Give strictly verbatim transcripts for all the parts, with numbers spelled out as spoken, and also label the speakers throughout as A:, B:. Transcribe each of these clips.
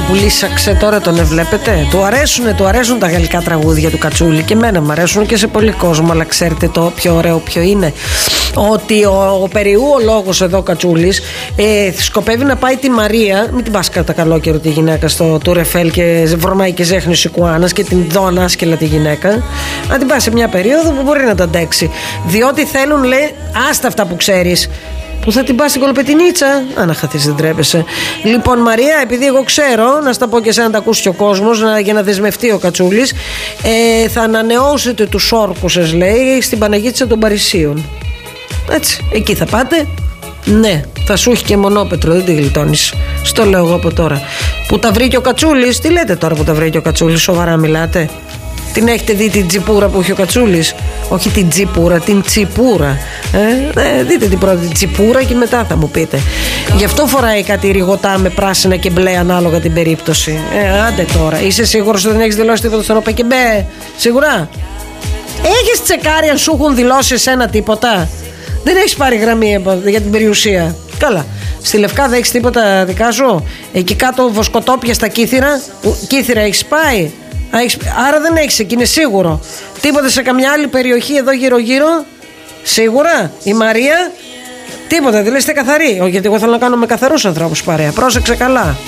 A: που λύσαξε τώρα, τον βλέπετε. Του αρέσουνε, του αρέσουν τα γαλλικά τραγούδια του Κατσούλη. Και εμένα μου αρέσουν και σε πολύ κόσμο. Αλλά ξέρετε το πιο ωραίο ποιο είναι? Ότι ο, ο περιού ο λόγος εδώ Κατσούλης ε, σκοπεύει να πάει τη Μαρία. Μην την πας κατά καλό καιρό τη γυναίκα στο Τουρεφέλ και βρωμάει και ζέχνει ο Σικουάνας και την δω ανάσκελα τη γυναίκα. Να την πάει σε μια περίοδο που μπορεί να τα αντέξει. Διότι θέλουν, λέει, άστα αυτά που ξέρεις. Που θα την πας στην Κολοπετινίτσα. Αν χαθείς, δεν τρέπεσαι. Λοιπόν, Μαρία, επειδή εγώ ξέρω, να στα πω και εσένα να τα ακούσει και ο κόσμος, να, για να δεσμευτεί ο Κατσούλης, ε, θα ανανεώσετε τους όρκους σας, λέει, στην Παναγίτσα των Παρισίων. Έτσι, εκεί θα πάτε. Ναι, θα σου έχει και μονόπετρο, δεν τη γλιτώνεις. Στο λέω εγώ από τώρα. Που τα βρήκε ο Κατσούλης. Τι λέτε τώρα που τα βρήκε ο Κατσούλης? Σοβαρά μιλάτε? Την έχετε δει την τσιπούρα που έχει ο Κατσούλης? Όχι την τσιπούρα, την τσιπούρα. Ε, ε, δείτε την πρώτη τσιπούρα και μετά θα μου πείτε. Γι' αυτό φοράει κάτι ριγωτά με πράσινα και μπλε ανάλογα την περίπτωση. Ε, άντε τώρα. Είσαι σίγουρος ότι δεν έχεις δηλώσει τίποτα στον ΟΠΕ και μπε? Σίγουρα? Έχεις τσεκάρει αν σου έχουν δηλώσει εσένα τίποτα? Δεν έχεις πάρει γραμμή για την περιουσία? Καλά. Στη Λευκάδα έχεις τίποτα δικά σου? Εκεί κάτω βοσκοτόπια στα Κύθυρα? Κύθυρα έχεις πάει? Άρα δεν έχεις εκεί, είναι σίγουρο. Τίποτα σε καμιά άλλη περιοχή εδώ γύρω γύρω? Σίγουρα? Η Μαρία? Τίποτα, δηλαδή είστε καθαροί? Όχι, γιατί εγώ θέλω να κάνω με καθαρούς ανθρώπους παρέα. Πρόσεξε καλά.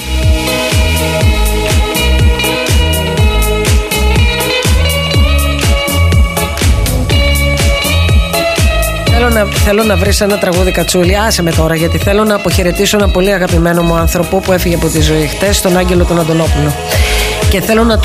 A: Θέλω να, θέλω να βρεις ένα τραγούδι Κατσούλη. Άσε με τώρα, γιατί θέλω να αποχαιρετήσω ένα πολύ αγαπημένο μου άνθρωπο που έφυγε από τη ζωή χτες, τον Άγγελο τον Αντωνόπουλο. Και θέλω να